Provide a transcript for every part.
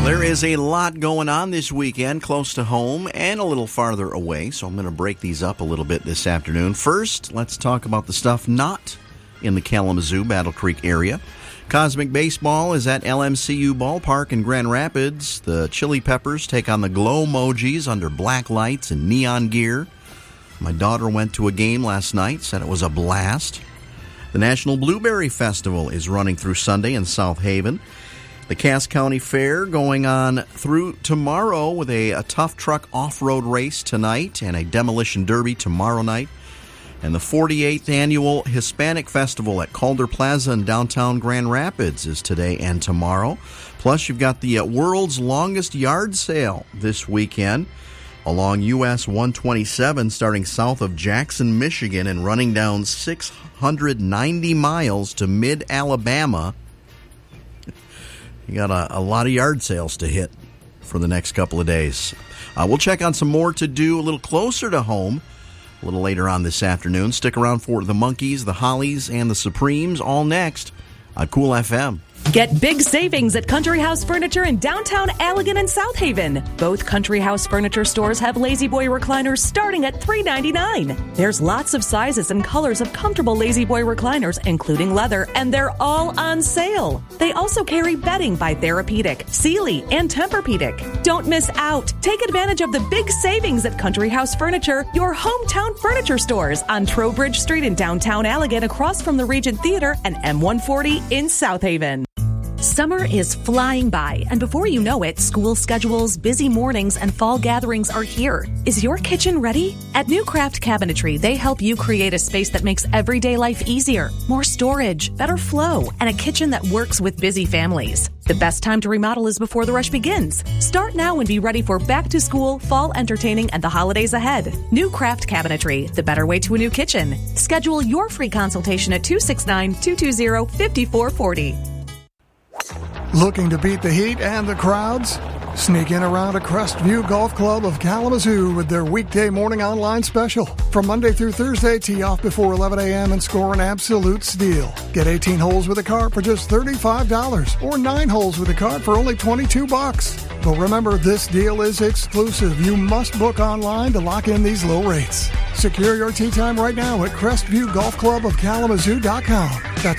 There is a lot going on this weekend, close to home and a little farther away, so I'm going to break these up a little bit this afternoon. First, let's talk about the stuff not in the Kalamazoo, Battle Creek area. Cosmic Baseball is at LMCU Ballpark in Grand Rapids. The Chili Peppers take on the Glow Emojis under black lights and neon gear. My daughter went to a game last night, said it was a blast. The National Blueberry Festival is running through Sunday in South Haven. The Cass County Fair going on through tomorrow with a tough truck off-road race tonight and a demolition derby tomorrow night. And the 48th Annual Hispanic Festival at Calder Plaza in downtown Grand Rapids is today and tomorrow. Plus, you've got the world's longest yard sale this weekend along US 127 starting south of Jackson, Michigan and running down 690 miles to mid-Alabama. You got a lot of yard sales to hit for the next couple of days. We'll check on some more to do a little closer to home a little later on this afternoon. Stick around for the Monkees, the Hollies, and the Supremes all next on Cool FM. Get big savings at Country House Furniture in downtown Allegan and South Haven. Both Country House Furniture stores have Lazy Boy recliners starting at $3.99. There's lots of sizes and colors of comfortable Lazy Boy recliners, including leather, and they're all on sale. They also carry bedding by Therapeutic, Sealy, and Tempur-Pedic. Don't miss out. Take advantage of the big savings at Country House Furniture, your hometown furniture stores on Trowbridge Street in downtown Allegan across from the Regent Theater and M140 in South Haven. Summer is flying by, and before you know it, school schedules, busy mornings, and fall gatherings are here. Is your kitchen ready? At New Craft Cabinetry, they help you create a space that makes everyday life easier, more storage, better flow, and a kitchen that works with busy families. The best time to remodel is before the rush begins. Start now and be ready for back to school, fall entertaining, and the holidays ahead. New Craft Cabinetry, the better way to a new kitchen. Schedule your free consultation at 269-220-5440. Looking to beat the heat and the crowds? Sneak in around a Crestview Golf Club of Kalamazoo with their weekday morning online special. From Monday through Thursday, tee off before 11 a.m. and score an absolute steal. Get 18 holes with a cart for just $35 or 9 holes with a cart for only $22. But remember, this deal is exclusive. You must book online to lock in these low rates. Secure your tee time right now at CrestviewGolfClubOfKalamazoo.com. That's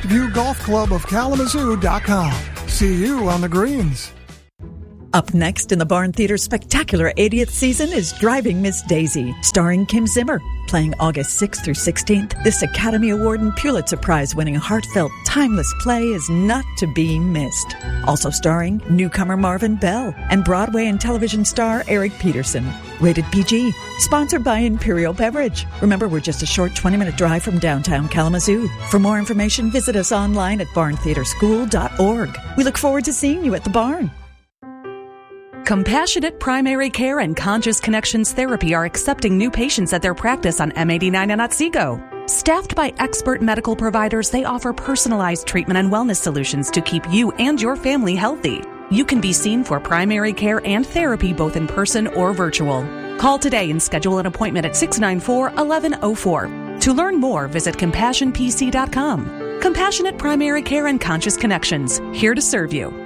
CrestviewGolfClubOfKalamazoo.com. See you on the greens. Up next in the Barn Theater's spectacular 80th season is Driving Miss Daisy, starring Kim Zimmer. Playing August 6th through 16th, this Academy Award and Pulitzer Prize-winning heartfelt, timeless play is not to be missed. Also starring newcomer Marvin Bell and Broadway and television star Eric Peterson. Rated PG. Sponsored by Imperial Beverage. Remember, we're just a short 20-minute drive from downtown Kalamazoo. For more information, visit us online at barntheaterschool.org. We look forward to seeing you at the barn. Compassionate Primary Care and Conscious Connections Therapy are accepting new patients at their practice on M89 and Otsego. Staffed by expert medical providers, they offer personalized treatment and wellness solutions to keep you and your family healthy. You can be seen for primary care and therapy both in person or virtual. Call today and schedule an appointment at 694-1104. To learn more, visit CompassionPC.com. Compassionate Primary Care and Conscious Connections, here to serve you.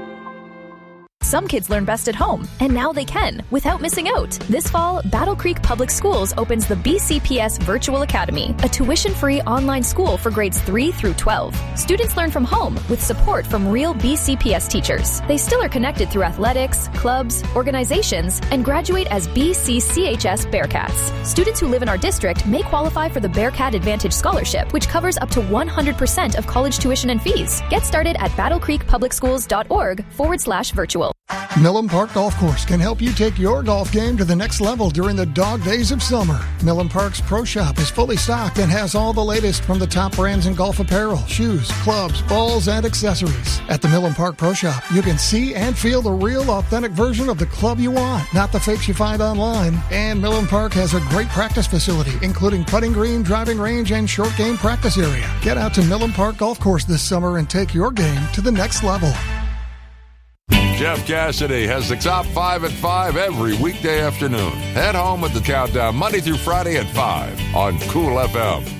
Some kids learn best at home, and now they can, without missing out. This fall, Battle Creek Public Schools opens the BCPS Virtual Academy, a tuition-free online school for grades 3 through 12. Students learn from home with support from real BCPS teachers. They still are connected through athletics, clubs, organizations, and graduate as BCCHS Bearcats. Students who live in our district may qualify for the Bearcat Advantage Scholarship, which covers up to 100% of college tuition and fees. Get started at battlecreekpublicschools.org/virtual. Millen Park Golf Course can help you take your golf game to the next level during the dog days of summer. Millen Park's Pro Shop is fully stocked and has all the latest from the top brands in golf apparel, shoes, clubs, balls, and accessories. At the Millen Park Pro Shop, you can see and feel the real, authentic version of the club you want, not the fakes you find online. And Millen Park has a great practice facility, including putting green, driving range, and short game practice area. Get out to Millen Park Golf Course this summer and take your game to the next level. Jeff Cassidy has the top 5 at 5 every weekday afternoon. Head home with the countdown Monday through Friday at 5 on Cool FM.